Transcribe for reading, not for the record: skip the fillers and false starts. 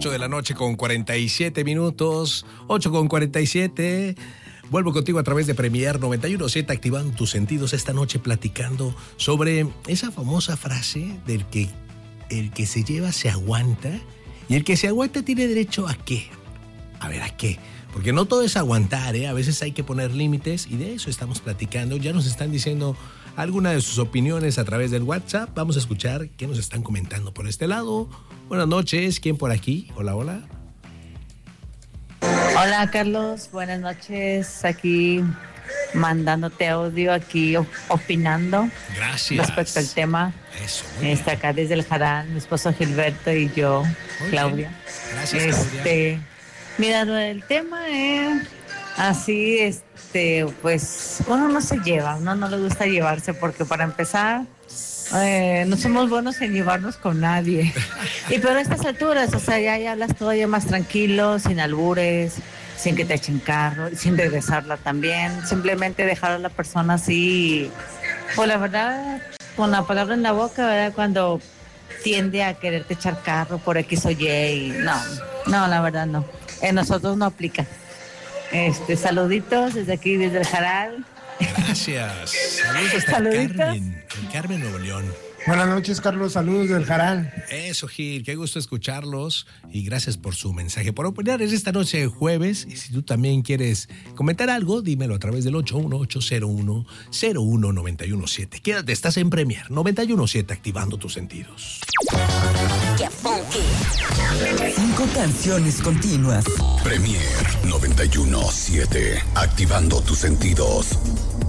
8 de la noche con 47 minutos. 8 con 47. Vuelvo contigo a través de Premier 91.7, activando tus sentidos esta noche, platicando sobre esa famosa frase del que el que se lleva se aguanta, y el que se aguanta tiene derecho ¿a qué? A ver, ¿a qué? Porque no todo es aguantar, ¿eh? A veces hay que poner límites, y de eso estamos platicando. Ya nos están diciendo algunas de sus opiniones a través del WhatsApp. Vamos a escuchar qué nos están comentando por este lado. Buenas noches, ¿quién por aquí? Hola, hola. Hola Carlos, buenas noches, aquí mandándote audio, aquí opinando. Gracias. Respecto al tema. Eso. Está acá desde el Jarán, mi esposo Gilberto y yo, Muy Claudia. Bien. Gracias, Claudia. Mira, el tema es así, pues uno no se lleva, uno no le gusta llevarse porque para empezar no somos buenos en llevarnos con nadie. Y pero a estas alturas, o sea, ya hablas todo ya más tranquilo, sin albures, sin que te echen carro, sin regresarla también, simplemente dejar a la persona así, pues la verdad, con la palabra en la boca, ¿verdad? Cuando tiende a quererte echar carro por X o Y, no, la verdad no. En nosotros no aplica. Saluditos desde aquí, desde el Jaral. Gracias. Saludos hasta Carmen, en Carmen, Nuevo León. Buenas noches, Carlos. Saludos del Jaral. Eso, Gil. Qué gusto escucharlos y gracias por su mensaje, por opinar en esta noche de jueves. Y si tú también quieres comentar algo, dímelo a través del 81801-01917. Quédate, estás en Premier 91.7, activando tus sentidos. ¡Qué funky! 5 canciones continuas. Premier 91.7, activando tus sentidos.